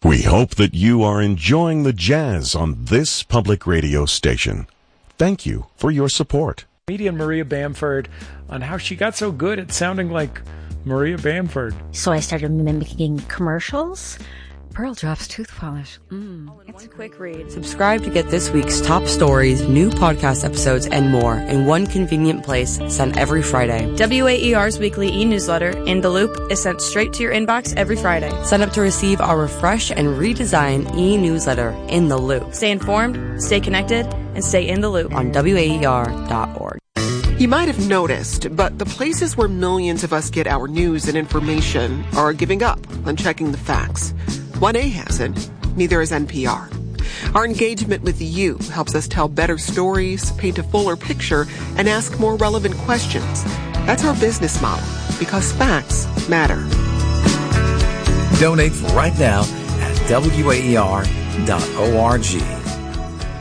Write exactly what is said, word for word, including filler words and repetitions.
We hope that you are enjoying the jazz on this public radio station. Thank you for your support. Comedian Maria Bamford on how she got so good at sounding like Maria Bamford. So I started mimicking commercials. Pearl Drops tooth polish. Mm, it's a quick read. Subscribe to get this week's top stories, new podcast episodes, and more in one convenient place sent every Friday. W A E R's weekly e-newsletter, In the Loop, is sent straight to your inbox every Friday. Sign up to receive our refreshed and redesigned e-newsletter, In the Loop. Stay informed, stay connected, and stay in the loop on W A E R dot org. You might have noticed, but the places where millions of us get our news and information are giving up on checking the facts. one A hasn't. Neither is N P R. Our engagement with you helps us tell better stories, paint a fuller picture, and ask more relevant questions. That's our business model, because facts matter. Donate right now at W A E R dot org.